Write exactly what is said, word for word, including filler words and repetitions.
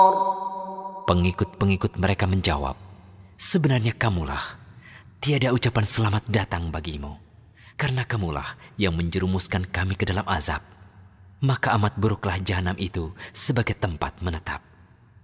Pengikut-pengikut mereka menjawab, "Sebenarnya kamulah. Tiada ucapan selamat datang bagimu, karena kamulah yang menjerumuskan kami ke dalam azab. Maka amat buruklah jahanam itu sebagai tempat menetap."